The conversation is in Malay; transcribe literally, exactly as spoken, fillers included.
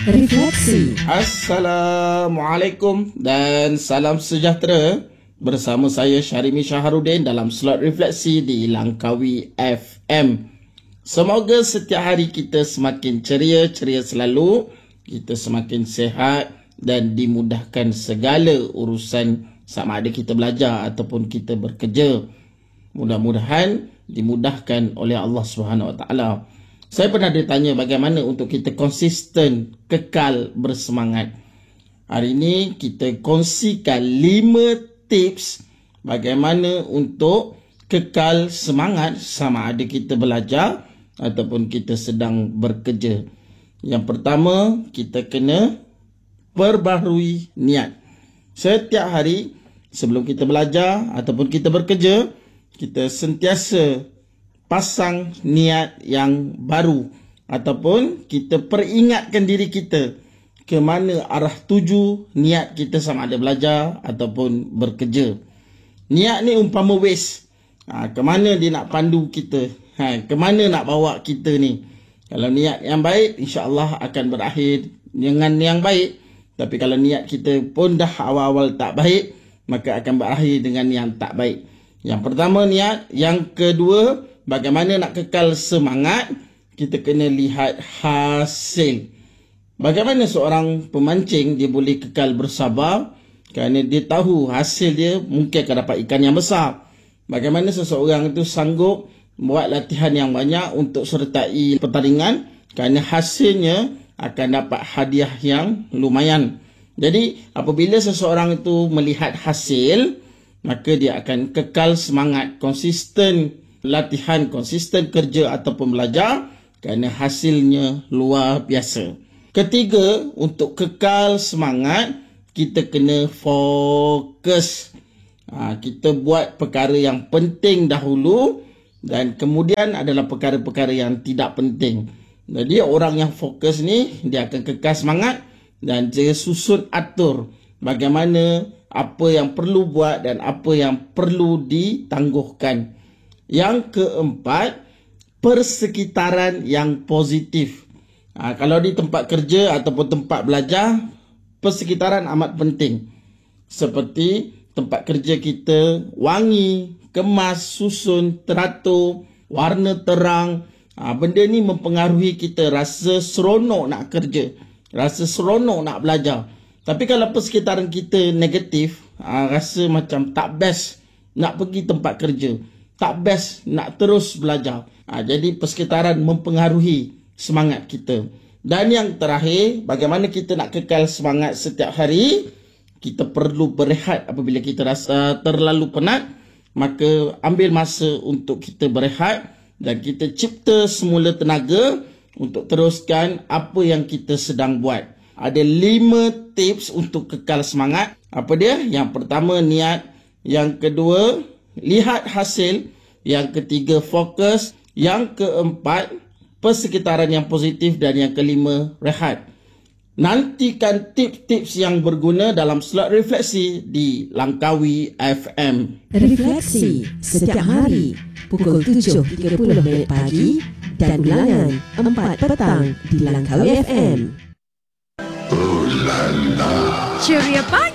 Refleksi. Assalamualaikum dan salam sejahtera. Bersama saya Syarimi Syaharuddin dalam slot refleksi di Langkawi F M. Semoga setiap hari kita semakin ceria, ceria selalu, kita semakin sihat dan dimudahkan segala urusan sama ada kita belajar ataupun kita bekerja. Mudah-mudahan dimudahkan oleh Allah Subhanahu Wa Taala. Saya pernah ditanya bagaimana untuk kita konsisten kekal bersemangat. Hari ini kita kongsikan lima tips bagaimana untuk kekal semangat sama ada kita belajar ataupun kita sedang bekerja. Yang pertama, kita kena perbaharui niat. Setiap hari sebelum kita belajar ataupun kita bekerja, kita sentiasa pasang niat yang baru ataupun kita peringatkan diri kita ke mana arah tuju niat kita sama ada belajar ataupun bekerja. Niat ni umpama waste. Ha, ke mana dia nak pandu kita? Ha, ke mana nak bawa kita ni? Kalau niat yang baik, insya-Allah akan berakhir dengan yang baik. Tapi kalau niat kita pun dah awal-awal tak baik, maka akan berakhir dengan yang tak baik. Yang pertama niat, yang kedua bagaimana nak kekal semangat, kita kena lihat hasil. Bagaimana seorang pemancing dia boleh kekal bersabar kerana dia tahu hasil dia mungkin akan dapat ikan yang besar. Bagaimana seseorang itu sanggup buat latihan yang banyak untuk sertai pertandingan kerana hasilnya akan dapat hadiah yang lumayan. Jadi apabila seseorang itu melihat hasil, maka dia akan kekal semangat, konsisten latihan, konsisten kerja ataupun belajar kerana hasilnya luar biasa. Ketiga, untuk kekal semangat, kita kena fokus. Ha, kita buat perkara yang penting dahulu dan kemudian adalah perkara-perkara yang tidak penting. Jadi orang yang fokus ni, dia akan kekal semangat dan dia susun atur bagaimana apa yang perlu buat dan apa yang perlu ditangguhkan. Yang keempat, persekitaran yang positif. Ha, kalau di tempat kerja ataupun tempat belajar, persekitaran amat penting. Seperti tempat kerja kita wangi, kemas, susun, teratur, warna terang. Ha, benda ni mempengaruhi kita rasa seronok nak kerja, rasa seronok nak belajar. Tapi kalau persekitaran kita negatif, ha, rasa macam tak best nak pergi tempat kerja, tak best nak terus belajar. Ha, jadi persekitaran mempengaruhi semangat kita. Dan yang terakhir, bagaimana kita nak kekal semangat setiap hari? Kita perlu berehat apabila kita rasa terlalu penat. Maka ambil masa untuk kita berehat dan kita cipta semula tenaga untuk teruskan apa yang kita sedang buat. Ada lima tips untuk kekal semangat. Apa dia? Yang pertama, niat. Yang kedua, lihat hasil. Yang ketiga, fokus. Yang keempat, persekitaran yang positif. Dan yang kelima, rehat. Nantikan tips-tips yang berguna dalam slot refleksi di Langkawi F M. Refleksi setiap hari pukul tujuh tiga puluh minit pagi dan ulangan empat petang di Langkawi F M. Oh la la. Ceria pagi.